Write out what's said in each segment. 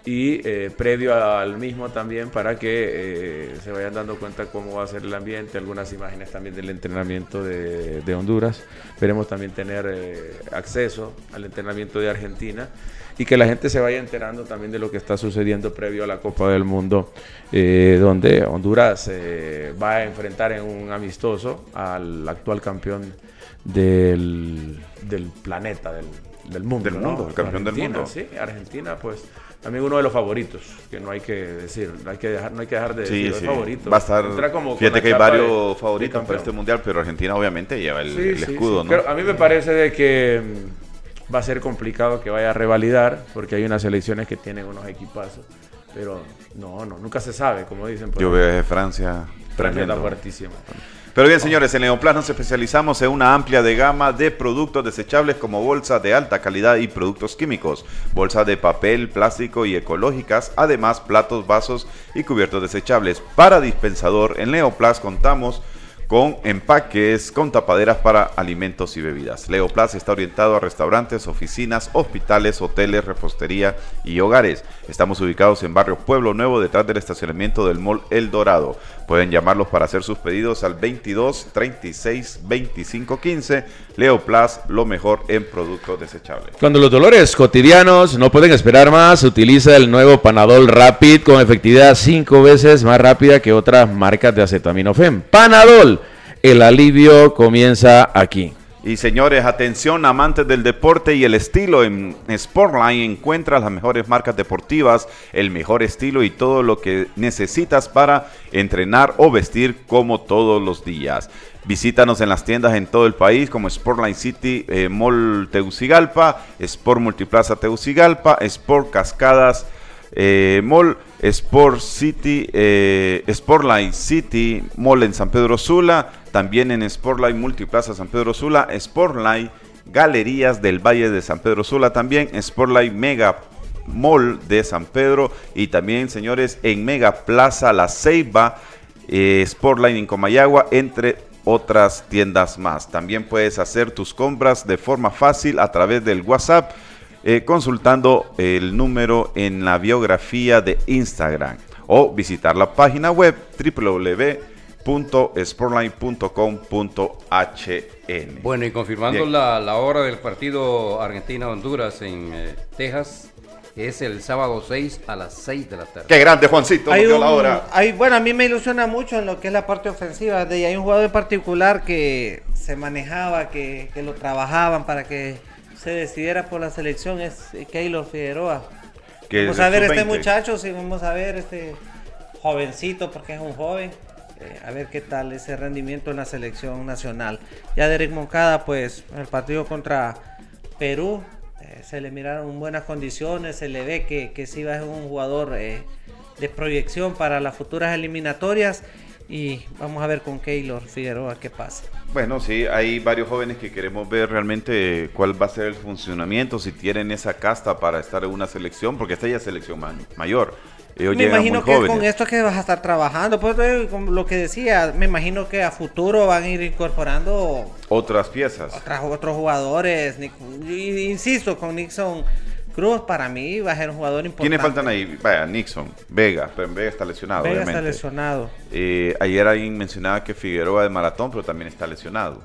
y previo al mismo también para que se vayan dando cuenta cómo va a ser el ambiente, algunas imágenes también del entrenamiento de Honduras. Esperemos también tener acceso al entrenamiento de Argentina y que la gente se vaya enterando también de lo que está sucediendo previo a la Copa del Mundo, donde Honduras va a enfrentar en un amistoso al actual campeón del planeta, del mundo. Del mundo, ¿no? El campeón Argentina, del mundo. Sí, Argentina, pues también uno de los favoritos, que no hay que decir, no hay que dejar de decir, Sí. el favorito. Va a estar, fíjate que hay varios favoritos para este mundial, pero Argentina obviamente lleva el escudo, ¿no? Pero a mí me parece de que va a ser complicado que vaya a revalidar, porque hay unas selecciones que tienen unos equipazos, pero nunca se sabe, como dicen. Yo veo desde Francia, tremendo. Fuertísima. Pero bien, señores, en Neoplas nos especializamos en una amplia de gama de productos desechables como bolsas de alta calidad y productos químicos, bolsas de papel, plástico y ecológicas, además platos, vasos y cubiertos desechables. Para dispensador, en Neoplas contamos con empaques con tapaderas para alimentos y bebidas. Leoplas está orientado a restaurantes, oficinas, hospitales, hoteles, repostería y hogares. Estamos ubicados en Barrio Pueblo Nuevo, detrás del estacionamiento del Mall El Dorado. Pueden llamarlos para hacer sus pedidos al 22 36 25 15. Leoplas, lo mejor en productos desechables. Cuando los dolores cotidianos no pueden esperar más, utiliza el nuevo Panadol Rapid con efectividad 5 veces más rápida que otras marcas de acetaminofén. Panadol, el alivio comienza aquí. Y señores, atención amantes del deporte y el estilo, en Sportline encuentras las mejores marcas deportivas, el mejor estilo y todo lo que necesitas para entrenar o vestir como todos los días. Visítanos en las tiendas en todo el país como Sportline City, Mall Tegucigalpa, Sport Multiplaza Tegucigalpa, Sport Cascadas Mall, Sport City, Sportline City Mall en San Pedro Sula, también en Sportline Multiplaza San Pedro Sula, Sportline Galerías del Valle de San Pedro Sula, también Sportline Mega Mall de San Pedro y también, señores, en Mega Plaza La Ceiba, Sportline en Comayagua, entre otras tiendas más. También puedes hacer tus compras de forma fácil a través del WhatsApp, consultando el número en la biografía de Instagram o visitar la página web www.sportline.com.hn. Bueno, y confirmando la hora del partido Argentina-Honduras en Texas, es el sábado 6 a las 6 de la tarde. ¡Qué grande, Juancito! Nos dio la hora. Bueno, a mí me ilusiona mucho en lo que es la parte ofensiva. Hay un jugador en particular que se manejaba, que lo trabajaban para que se decidiera por la selección, es Keylor Figueroa. Vamos a ver este muchacho, sí, vamos a ver este jovencito, porque es un joven. A ver qué tal ese rendimiento en la selección nacional. Ya Derek Moncada, pues, en el partido contra Perú, se le miraron buenas condiciones, se le ve que sí va a ser un jugador de proyección para las futuras eliminatorias. Y vamos a ver con Keylor Figueroa qué pasa. Bueno, sí, hay varios jóvenes que queremos ver realmente cuál va a ser el funcionamiento, si tienen esa casta para estar en una selección, porque esta ya es selección mayor. Ellos me imagino que jóvenes. Con esto que vas a estar trabajando, pues con lo que decía, me imagino que a futuro van a ir incorporando otras piezas, otros jugadores. Insisto, con Nixon Cruz para mí va a ser un jugador importante. ¿Quiénes faltan ahí? Vaya, Nixon, Vega, pero Vega está lesionado. Vega obviamente. Está lesionado. Ayer alguien mencionaba que Figueroa de maratón, pero también está lesionado.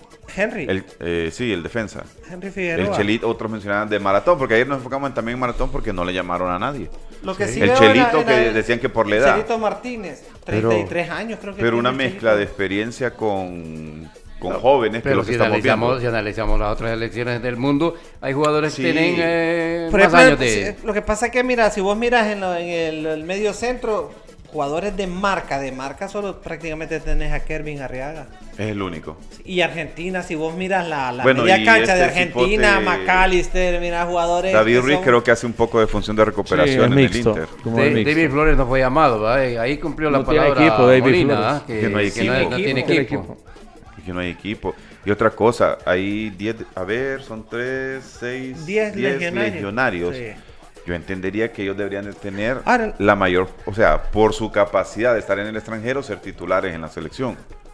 Henry. Sí, el defensa. Henry Figueroa. El Chelito, otros mencionaban de maratón, porque ayer nos enfocamos también en maratón porque no le llamaron a nadie. Lo que sí el Chelito que decían que por la edad. Chelito Martínez, 33 años creo que. Pero una mezcla de experiencia con jóvenes, pero que los si estamos viendo. Si analizamos las otras selecciones del mundo, hay jugadores que tienen por más ejemplo, años de... Lo que pasa es que, mira, si vos miras en el medio centro, jugadores de marca, solo prácticamente tenés a Kervin Arriaga. Es el único. Y Argentina, si vos miras la media cancha de Argentina, McAllister, mira jugadores. David Ruiz creo que hace un poco de función de recuperación en el Inter. David Flores no fue llamado, ¿verdad? Ahí cumplió la palabra equipo, David Molina, que no hay equipo. No tiene equipo. Que no hay equipo. Y otra cosa, hay 10, son 3, 6, 10 legionarios. Sí. Yo entendería que ellos deberían de tener la mayor, o sea, por su capacidad de estar en el extranjero, ser titulares en la selección.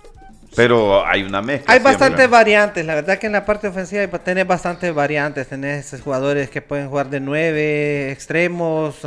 Pero hay una mezcla. Hay bastantes variantes, la verdad que en la parte ofensiva tenés bastantes variantes, tenés jugadores que pueden jugar de 9 extremos,